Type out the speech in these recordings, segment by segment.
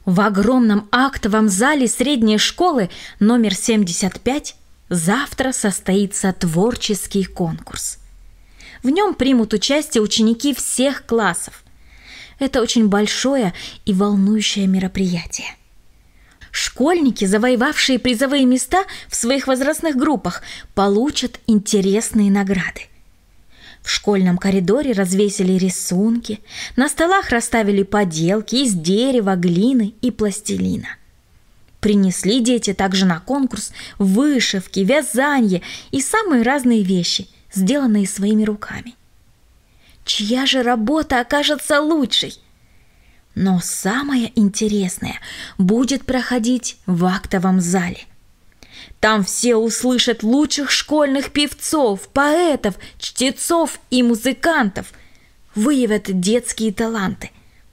В огромном актовом зале средней школы номер 75 завтра состоится творческий конкурс. В нем примут участие ученики всех классов. Это очень большое и волнующее мероприятие. Школьники, завоевавшие призовые места в своих возрастных группах, получат интересные награды. В школьном коридоре развесили рисунки, на столах расставили поделки из дерева, глины и пластилина. Принесли дети также на конкурс вышивки, вязание и самые разные вещи, сделанные своими руками. Чья же работа окажется лучшей? Но самое интересное будет проходить в актовом зале. Там все услышат лучших школьных певцов, поэтов, чтецов и музыкантов, выявят детские таланты.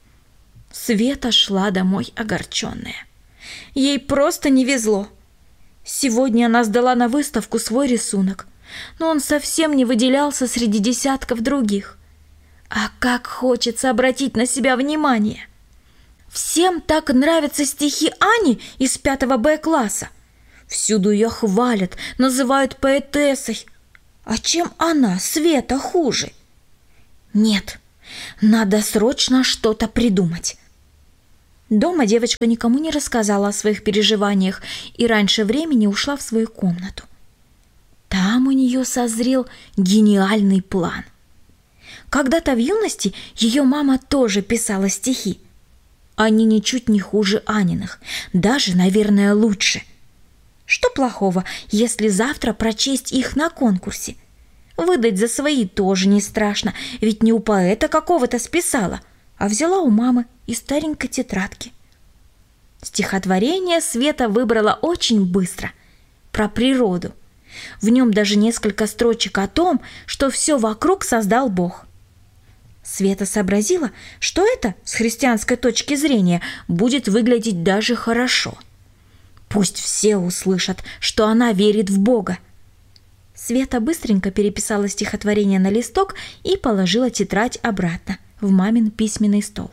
Света шла домой огорченная. Ей просто не везло. Сегодня она сдала на выставку свой рисунок, но он совсем не выделялся среди десятков других. А как хочется обратить на себя внимание! Всем так нравятся стихи Ани из 5 Б-класса. Всюду ее хвалят, называют поэтессой. А чем она, Света, хуже? Нет, надо срочно что-то придумать. Дома девочка никому не рассказала о своих переживаниях и раньше времени ушла в свою комнату. Там у нее созрел гениальный план. Когда-то в юности ее мама тоже писала стихи. Они ничуть не хуже Аниных, даже, наверное, лучше. Что плохого, если завтра прочесть их на конкурсе? Выдать за свои тоже не страшно, ведь не у поэта какого-то списала, а взяла у мамы из старенькой тетрадки. Стихотворение Света выбрала очень быстро, про природу. В нем даже несколько строчек о том, что все вокруг создал Бог. Света сообразила, что это, с христианской точки зрения, будет выглядеть даже хорошо. Пусть все услышат, что она верит в Бога. Света быстренько переписала стихотворение на листок и положила тетрадь обратно в мамин письменный стол.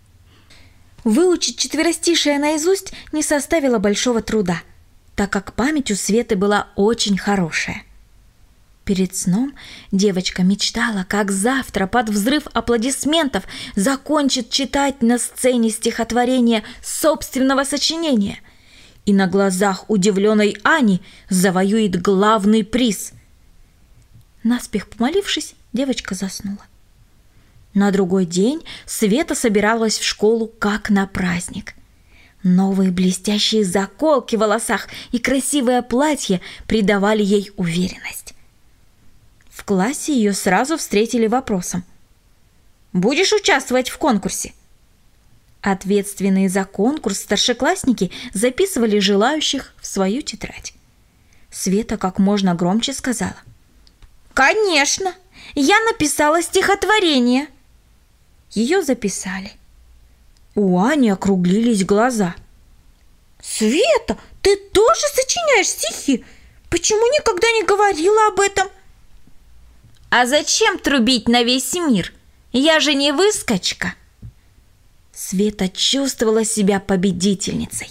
Выучить четверостишие наизусть не составило большого труда, так как память у Светы была очень хорошая. Перед сном девочка мечтала, как завтра под взрыв аплодисментов закончит читать на сцене стихотворение собственного сочинения и на глазах удивленной Ани завоюет главный приз. Наспех помолившись, девочка заснула. На другой день Света собиралась в школу как на праздник. Новые блестящие заколки в волосах и красивое платье придавали ей уверенность. В классе ее сразу встретили вопросом: «Будешь участвовать в конкурсе?» Ответственные за конкурс старшеклассники записывали желающих в свою тетрадь. Света как можно громче сказала: «Конечно! Я написала стихотворение!» Ее записали. У Ани округлились глаза. «Света, ты тоже сочиняешь стихи? Почему никогда не говорила об этом?» «А зачем трубить на весь мир? Я же не выскочка!» Света чувствовала себя победительницей.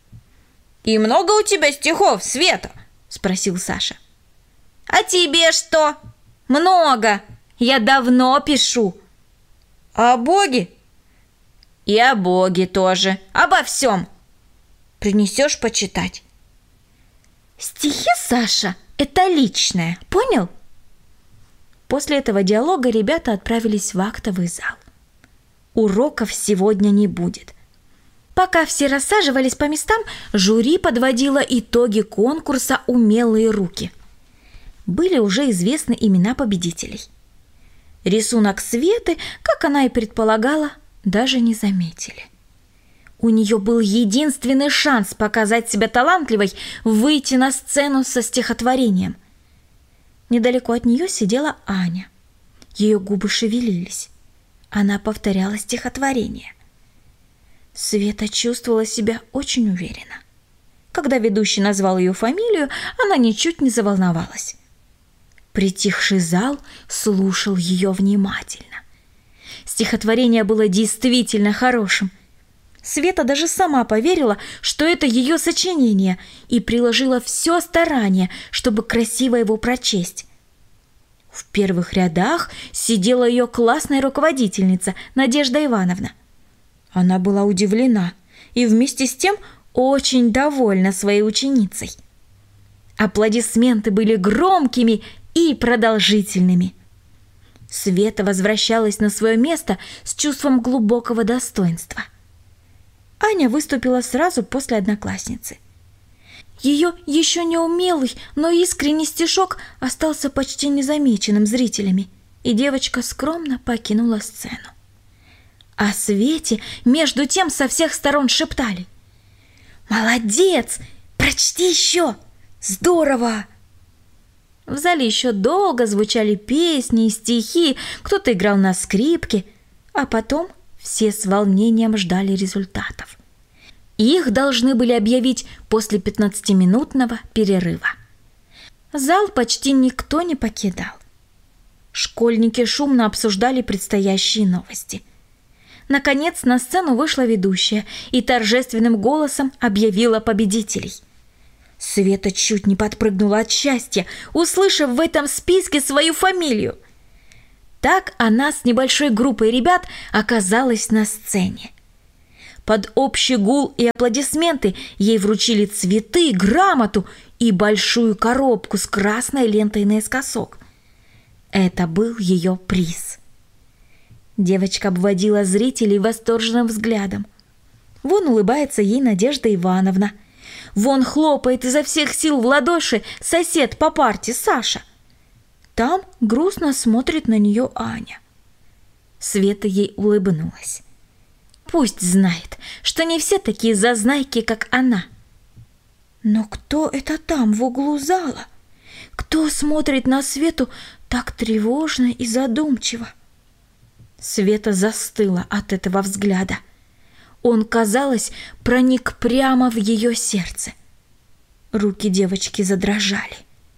«И много у тебя стихов, Света?» – спросил Саша. «А тебе что?» «Много! Я давно пишу!» «А о Боге?» «И о Боге тоже, обо всем!» «Принесешь почитать?» «Стихи, Саша, это личное, понял?» После этого диалога ребята отправились в актовый зал. Уроков сегодня не будет. Пока все рассаживались по местам, жюри подводило итоги конкурса «Умелые руки». Были уже известны имена победителей. Рисунок Светы, как она и предполагала, даже не заметили. У нее был единственный шанс показать себя талантливой, выйти на сцену со стихотворением. Недалеко от нее сидела Аня. Ее губы шевелились. Она повторяла стихотворение. Света чувствовала себя очень уверенно. Когда ведущий назвал ее фамилию, она ничуть не заволновалась. Притихший зал слушал ее внимательно. Стихотворение было действительно хорошим. Света даже сама поверила, что это ее сочинение, и приложила все старание, чтобы красиво его прочесть. В первых рядах сидела ее классная руководительница Надежда Ивановна. Она была удивлена и вместе с тем очень довольна своей ученицей. Аплодисменты были громкими и продолжительными. Света возвращалась на свое место с чувством глубокого достоинства. Аня выступила сразу после одноклассницы. Ее еще неумелый, но искренний стишок остался почти незамеченным зрителями, и девочка скромно покинула сцену. А Свете между тем со всех сторон шептали: «Молодец! Прочти еще! Здорово!» В зале еще долго звучали песни и стихи, кто-то играл на скрипке, а потом все с волнением ждали результатов. Их должны были объявить после 15-минутного перерыва. Зал почти никто не покидал. Школьники шумно обсуждали предстоящие новости. Наконец на сцену вышла ведущая и торжественным голосом объявила победителей. Света чуть не подпрыгнула от счастья, услышав в этом списке свою фамилию. Так она с небольшой группой ребят оказалась на сцене. Под общий гул и аплодисменты ей вручили цветы, грамоту и большую коробку с красной лентой наискосок. Это был ее приз. Девочка обводила зрителей восторженным взглядом. Вон улыбается ей Надежда Ивановна. Вон хлопает изо всех сил в ладоши сосед по парте Саша. Там грустно смотрит на нее Аня. Света ей улыбнулась. Пусть знает, что не все такие зазнайки, как она. Но кто это там в углу зала? Кто смотрит на Свету так тревожно и задумчиво? Света застыла от этого взгляда. Он, казалось, проник прямо в ее сердце. Руки девочки задрожали.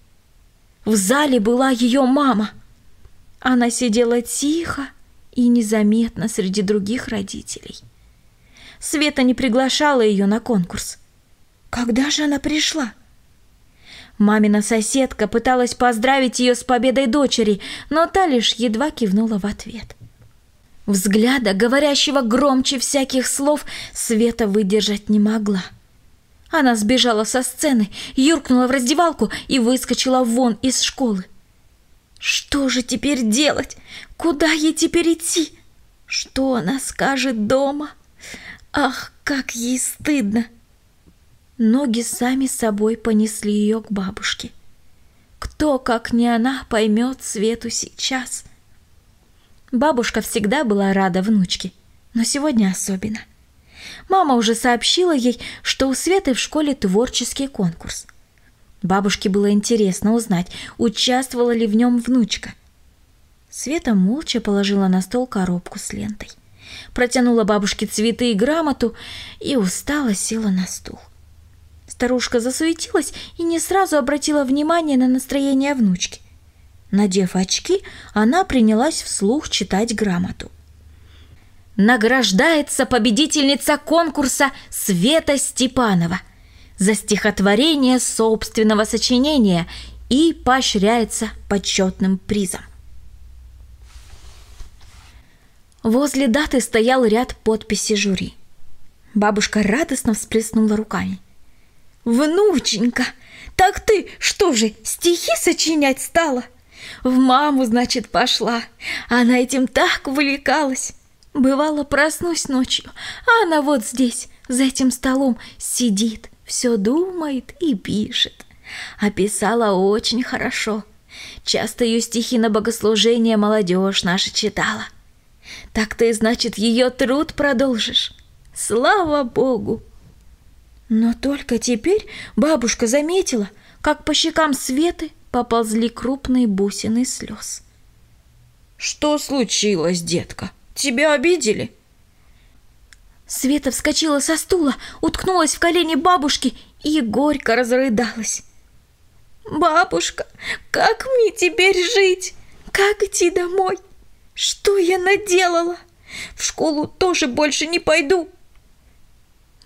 В зале была ее мама. Она сидела тихо и незаметно среди других родителей. Света не приглашала ее на конкурс. Когда же она пришла? Мамина соседка пыталась поздравить ее с победой дочери, но та лишь едва кивнула в ответ. Взгляда, говорящего громче всяких слов, Света выдержать не могла. Она сбежала со сцены, юркнула в раздевалку и выскочила вон из школы. Что же теперь делать? Куда ей теперь идти? Что она скажет дома? Ах, как ей стыдно! Ноги сами собой понесли ее к бабушке. Кто, как не она, поймет Свету сейчас? Бабушка всегда была рада внучке, но сегодня особенно. Мама уже сообщила ей, что у Светы в школе творческий конкурс. Бабушке было интересно узнать, участвовала ли в нем внучка. Света молча положила на стол коробку с лентой, протянула бабушке цветы и грамоту и устало села на стул. Старушка засуетилась и не сразу обратила внимание на настроение внучки. Надев очки, она принялась вслух читать грамоту. Награждается победительница конкурса Света Степанова за стихотворение собственного сочинения и поощряется почетным призом. Возле даты стоял ряд подписей жюри. Бабушка радостно всплеснула руками. «Внученька, так ты что же, стихи сочинять стала? В маму, значит, пошла. Она этим так увлекалась. Бывало, проснусь ночью, а она вот здесь, за этим столом, сидит, все думает и пишет. А писала очень хорошо. Часто ее стихи на богослужение молодежь наша читала. Так ты, значит, ее труд продолжишь. Слава Богу!» Но только теперь бабушка заметила, как по щекам Светы поползли крупные бусины слез. «Что случилось, детка? Тебя обидели?» Света вскочила со стула, уткнулась в колени бабушки и горько разрыдалась. «Бабушка, как мне теперь жить? Как идти домой? Что я наделала? В школу тоже больше не пойду.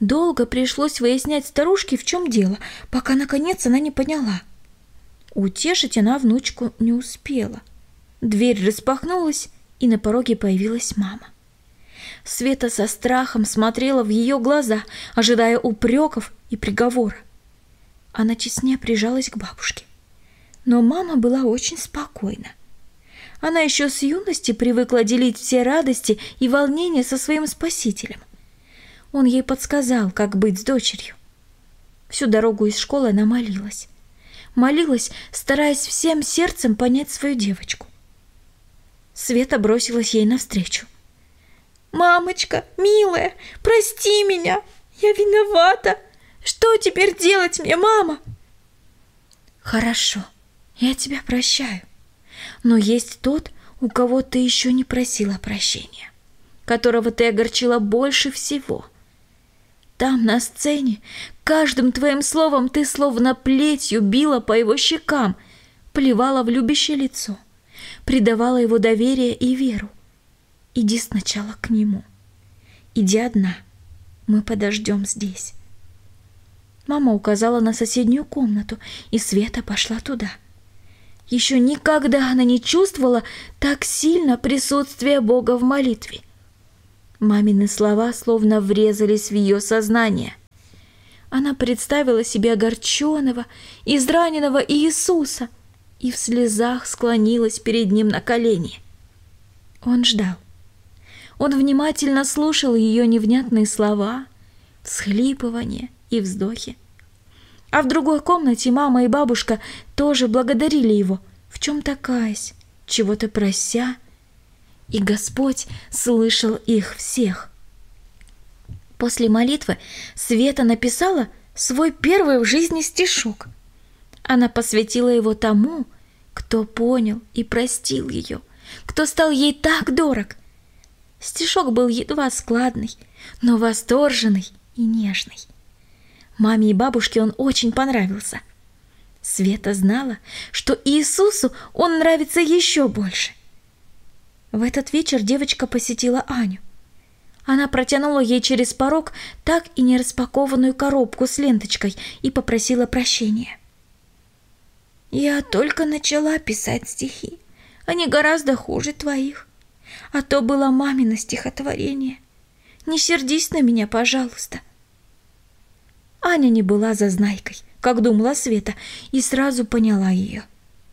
Долго пришлось выяснять старушке, в чем дело, пока, наконец, она не поняла. Утешить она внучку не успела. Дверь распахнулась, и на пороге появилась мама. Света со страхом смотрела в ее глаза, ожидая упреков и приговора. Она теснее прижалась к бабушке. Но мама была очень спокойна. Она еще с юности привыкла делить все радости и волнения со своим спасителем. Он ей подсказал, как быть с дочерью. Всю дорогу из школы она молилась. Молилась, стараясь всем сердцем понять свою девочку. Света бросилась ей навстречу. «Мамочка, милая, прости меня! Я виновата! Что теперь делать мне, мама?» «Хорошо, я тебя прощаю. Но есть тот, у кого ты еще не просила прощения, которого ты огорчила больше всего. Там, на сцене, каждым твоим словом ты словно плетью била по его щекам, плевала в любящее лицо, предавала его доверие и веру. Иди сначала к нему. Иди одна. Мы подождем здесь». Мама указала на соседнюю комнату, и Света пошла туда. Еще никогда она не чувствовала так сильно присутствие Бога в молитве. Мамины слова словно врезались в ее сознание. Она представила себе огорченного, израненного Иисуса и в слезах склонилась перед ним на колени. Он ждал. Он внимательно слушал ее невнятные слова, всхлипывания и вздохи. А в другой комнате мама и бабушка тоже благодарили его, в чем-то каясь, чего-то прося, и Господь слышал их всех. После молитвы Света написала свой первый в жизни стишок. Она посвятила его тому, кто понял и простил ее, кто стал ей так дорог. Стишок был едва складный, но восторженный и нежный. Маме и бабушке он очень понравился. Света знала, что Иисусу он нравится еще больше. В этот вечер девочка посетила Аню. Она протянула ей через порог так и не распакованную коробку с ленточкой и попросила прощения. «Я только начала писать стихи. Они гораздо хуже твоих. А то было мамино стихотворение. Не сердись на меня, пожалуйста». Аня не была зазнайкой, как думала Света, и сразу поняла ее.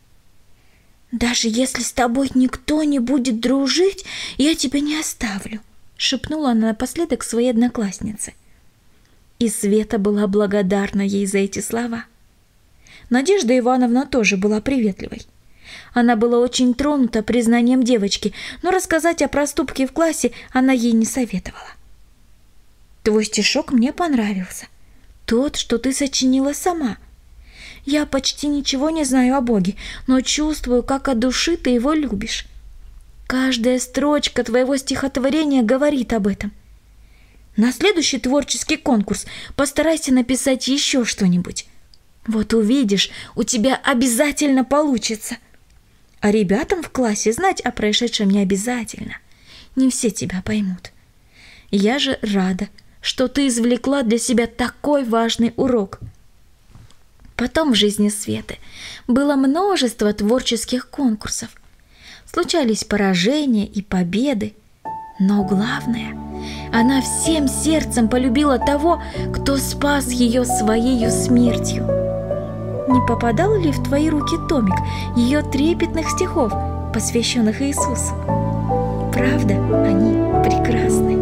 «Даже если с тобой никто не будет дружить, я тебя не оставлю», шепнула она напоследок своей однокласснице. И Света была благодарна ей за эти слова. Надежда Ивановна тоже была приветливой. Она была очень тронута признанием девочки, но рассказать о проступке в классе она ей не советовала. «Твой стишок мне понравился. Тот, что ты сочинила сама. Я почти ничего не знаю о Боге, но чувствую, как от души ты его любишь. Каждая строчка твоего стихотворения говорит об этом. На следующий творческий конкурс постарайся написать еще что-нибудь. Вот увидишь, у тебя обязательно получится. А ребятам в классе знать о происшедшем не обязательно. Не все тебя поймут. Я же рада, что ты извлекла для себя такой важный урок». Потом в жизни Светы было множество творческих конкурсов. Случались поражения и победы. Но главное, она всем сердцем полюбила того, кто спас ее своей смертью. Не попадал ли в твои руки томик ее трепетных стихов, посвященных Иисусу? Правда, они прекрасны.